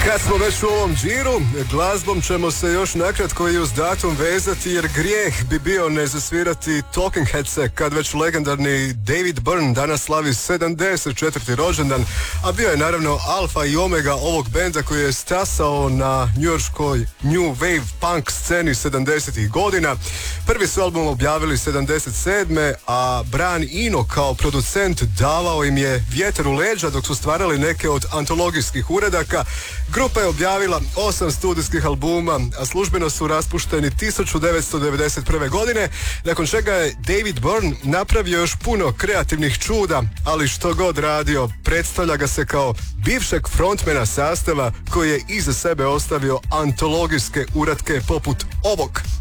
Kad smo već u ovom džiru, glazbom ćemo se još nakratko i uz datum vezati, jer grijeh bi bio ne zasvirati Talking Headse kad već legendarni David Byrne danas slavi 74. rođendan, a bio je naravno alfa i omega ovog benda koji je stasao na njujorškoj new wave punk sceni 70. godina. Prvi su album objavili 77. a Brian Eno kao producent davao im je vjetar u leđa dok su stvarali neke od antologijskih uredaka. Grupa je objavila 8 studijskih albuma, a službeno su raspušteni 1991. godine, nakon čega je David Byrne napravio još puno kreativnih čuda, ali što god radio, predstavlja ga se kao bivšeg frontmena sastava koji je iza sebe ostavio antologijske uratke poput ovog.